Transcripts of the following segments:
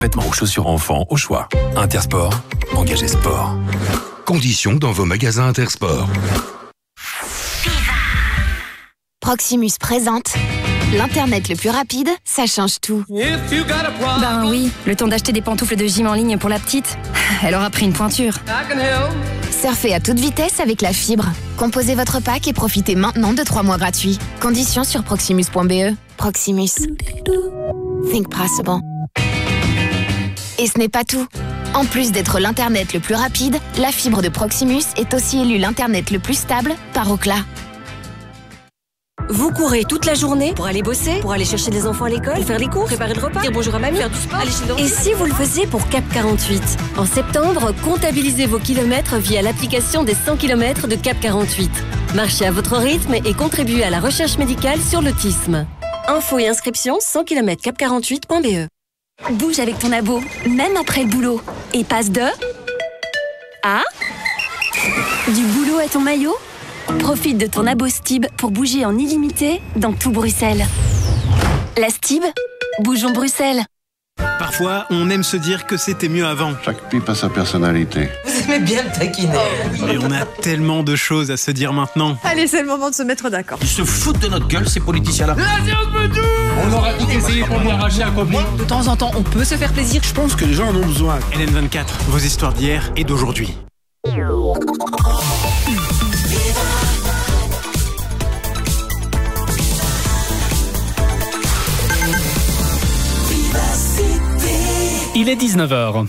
Vêtements ou chaussures enfants, au choix. Intersport, engagez sport. Conditions dans vos magasins Intersport. Proximus présente l'Internet le plus rapide, ça change tout. Ben oui, le temps d'acheter des pantoufles de gym en ligne pour la petite, elle aura pris une pointure. Surfez à toute vitesse avec la fibre. Composez votre pack et profitez maintenant de 3 mois gratuits. Conditions sur proximus.be. Proximus. Think possible. Et ce n'est pas tout. En plus d'être l'Internet le plus rapide, la fibre de Proximus est aussi élue l'Internet le plus stable par Ookla. Vous courez toute la journée pour aller bosser, pour aller chercher les enfants à l'école, pour faire les cours, préparer le repas, dire bonjour à mamie, faire du sport, aller chez le dentiste. Et si vous le faisiez pour Cap 48 ? En septembre, comptabilisez vos kilomètres via l'application des 100 km de Cap 48. Marchez à votre rythme et contribuez à la recherche médicale sur l'autisme. Infos et inscriptions 100km cap48.be. Bouge avec ton abo, même après le boulot. Et passe de... à... du boulot à ton maillot. Profite de ton abo Stib pour bouger en illimité dans tout Bruxelles. La Stib, bougeons Bruxelles. Parfois, on aime se dire que c'était mieux avant. Chaque pipe a sa personnalité. Vous aimez bien le taquiner. Mais on a tellement de choses à se dire maintenant. Allez, c'est le moment de se mettre d'accord. Ils se foutent de notre gueule, ces politiciens-là. On aura tout essayé pour lui arracher un copain. De temps en temps, on peut se faire plaisir. Je pense que les gens en ont besoin. LN24, vos histoires d'hier et d'aujourd'hui. Il est 19h.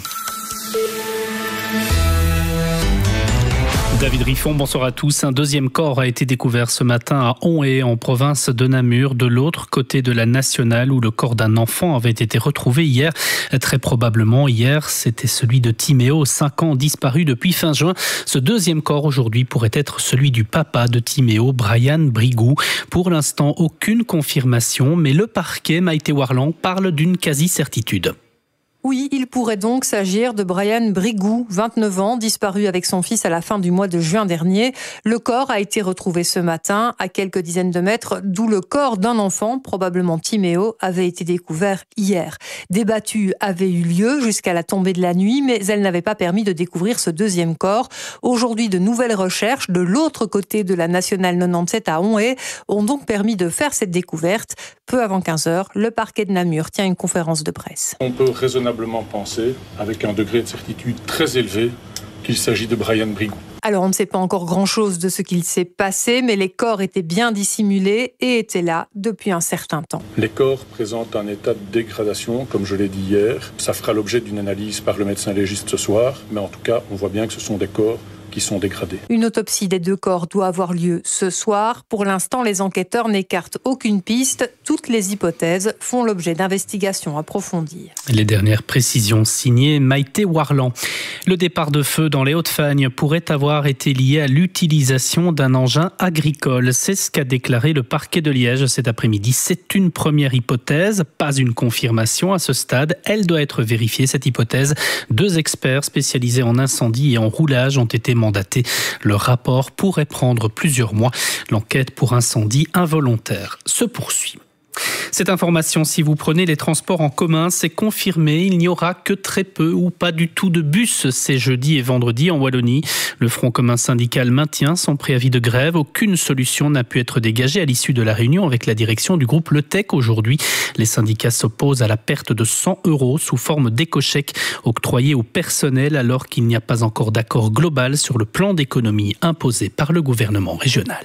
David Riffon, bonsoir à tous. Un deuxième corps a été découvert ce matin à Onhaye, en province de Namur, de l'autre côté de la nationale, où le corps d'un enfant avait été retrouvé hier. Très probablement hier, c'était celui de Timéo, 5 ans, disparu depuis fin juin. Ce deuxième corps aujourd'hui pourrait être celui du papa de Timéo, Brian Brigou. Pour l'instant, aucune confirmation, mais le parquet, Maïté Warland, parle d'une quasi-certitude. Oui, il pourrait donc s'agir de Brian Brigou, 29 ans, disparu avec son fils à la fin du mois de juin dernier. Le corps a été retrouvé ce matin à quelques dizaines de mètres, d'où le corps d'un enfant, probablement Timéo, avait été découvert hier. Des battues avaient eu lieu jusqu'à la tombée de la nuit, mais elles n'avaient pas permis de découvrir ce deuxième corps. Aujourd'hui, de nouvelles recherches de l'autre côté de la nationale 97 à Onhaye ont donc permis de faire cette découverte. Peu avant 15h, le parquet de Namur tient une conférence de presse. On peut raisonnablement penser, avec un degré de certitude très élevé, qu'il s'agit de Brian Brigou. Alors on ne sait pas encore grand-chose de ce qu'il s'est passé, mais les corps étaient bien dissimulés et étaient là depuis un certain temps. Les corps présentent un état de dégradation, comme je l'ai dit hier. Ça fera l'objet d'une analyse par le médecin légiste ce soir, mais en tout cas, on voit bien que ce sont des corps qui sont dégradés. Une autopsie des deux corps doit avoir lieu ce soir. Pour l'instant, les enquêteurs n'écartent aucune piste. Toutes les hypothèses font l'objet d'investigations approfondies. Les dernières précisions signées Maïté Warland. Le départ de feu dans les Hauts-de-Fagne pourrait avoir été lié à l'utilisation d'un engin agricole. C'est ce qu'a déclaré le parquet de Liège cet après-midi. C'est une première hypothèse, pas une confirmation à ce stade. Elle doit être vérifiée, cette hypothèse. 2 experts spécialisés en incendie et en roulage ont été mandaté. Le rapport pourrait prendre plusieurs mois. L'enquête pour incendie involontaire se poursuit. Cette information, si vous prenez les transports en commun, c'est confirmé. Il n'y aura que très peu ou pas du tout de bus ces jeudi et vendredi en Wallonie. Le Front commun syndical maintient son préavis de grève. Aucune solution n'a pu être dégagée à l'issue de la réunion avec la direction du groupe Le Tech aujourd'hui. Les syndicats s'opposent à la perte de 100 € sous forme d'éco-chèques octroyés au personnel alors qu'il n'y a pas encore d'accord global sur le plan d'économie imposé par le gouvernement régional.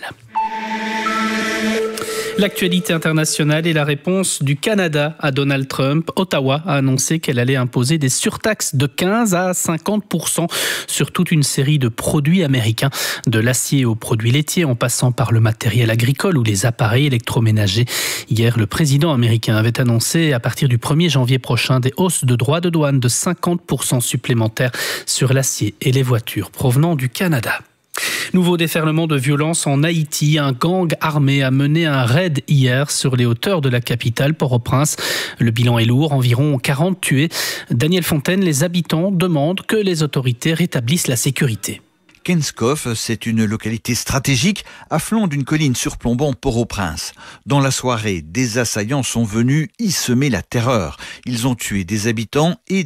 L'actualité internationale et la réponse du Canada à Donald Trump. Ottawa a annoncé qu'elle allait imposer des surtaxes de 15 à 50% sur toute une série de produits américains, de l'acier aux produits laitiers en passant par le matériel agricole ou les appareils électroménagers. Hier, le président américain avait annoncé à partir du 1er janvier prochain des hausses de droits de douane de 50% supplémentaires sur l'acier et les voitures provenant du Canada. Nouveau déferlement de violence en Haïti. Un gang armé a mené un raid hier sur les hauteurs de la capitale, Port-au-Prince. Le bilan est lourd, environ 40 tués. Daniel Fontaine, les habitants demandent que les autorités rétablissent la sécurité. Kenskov, c'est une localité stratégique à flanc d'une colline surplombant Port-au-Prince. Dans la soirée, des assaillants sont venus y semer la terreur. Ils ont tué des habitants et